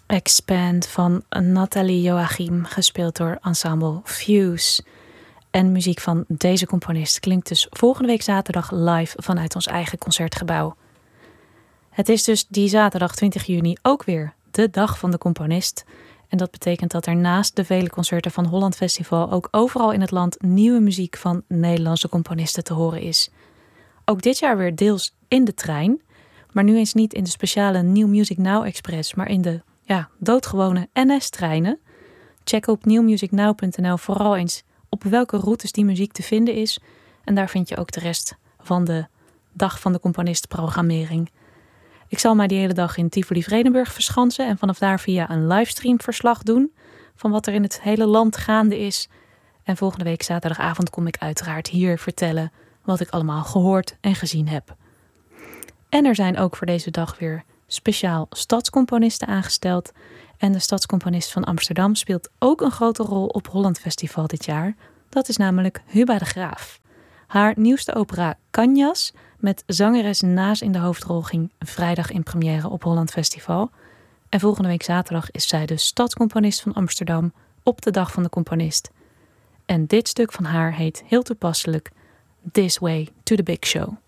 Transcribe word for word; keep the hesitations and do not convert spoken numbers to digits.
Expand van Nathalie Joachim, gespeeld door ensemble Fuse. En muziek van deze componist klinkt dus volgende week zaterdag live vanuit ons eigen concertgebouw. Het is dus die zaterdag twintig juni ook weer de dag van de componist. En dat betekent dat er naast de vele concerten van Holland Festival ook overal in het land nieuwe muziek van Nederlandse componisten te horen is. Ook dit jaar weer deels in de trein, maar nu eens niet in de speciale New Music Now Express, maar in de ja, doodgewone N S-treinen. Check op nieuw music now punt n l vooral eens op welke routes die muziek te vinden is. En daar vind je ook de rest van de dag van de componist programmering. Ik zal mij die hele dag in Tivoli-Vredenburg verschansen en vanaf daar via een livestream verslag doen van wat er in het hele land gaande is. En volgende week zaterdagavond kom ik uiteraard hier vertellen wat ik allemaal gehoord en gezien heb. En er zijn ook voor deze dag weer speciaal stadscomponisten aangesteld. En de stadscomponist van Amsterdam speelt ook een grote rol op Holland Festival dit jaar. Dat is namelijk Huba de Graaf. Haar nieuwste opera Canjas met zangeres Naas in de hoofdrol ging vrijdag in première op Holland Festival. En volgende week zaterdag is zij de stadscomponist van Amsterdam op de dag van de componist. En dit stuk van haar heet heel toepasselijk This Way to the Big Show.